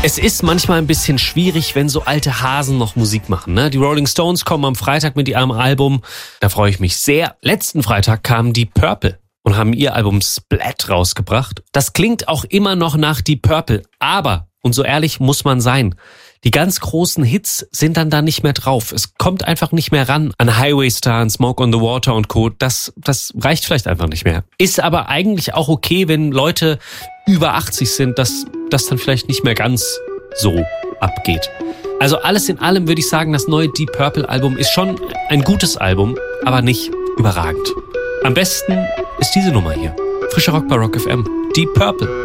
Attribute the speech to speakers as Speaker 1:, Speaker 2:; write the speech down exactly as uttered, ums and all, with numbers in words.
Speaker 1: Es ist manchmal ein bisschen schwierig, wenn so alte Hasen noch Musik machen. Ne? Die Rolling Stones kommen am Freitag mit ihrem Album. Da freue ich mich sehr. Letzten Freitag kamen die Purple und haben ihr Album Splat rausgebracht. Das klingt auch immer noch nach Deep Purple. Aber, und so ehrlich muss man sein, die ganz großen Hits sind dann da nicht mehr drauf. Es kommt einfach nicht mehr ran an Highway Star, Smoke on the Water und Co. Das, das reicht vielleicht einfach nicht mehr. Ist aber eigentlich auch okay, wenn Leute über achtzig sind, dass das dann vielleicht nicht mehr ganz so abgeht. Also alles in allem würde ich sagen, das neue Deep Purple Album ist schon ein gutes Album, aber nicht überragend. Am besten ist diese Nummer hier. Frischer Rock bei Rock F M. Deep Purple.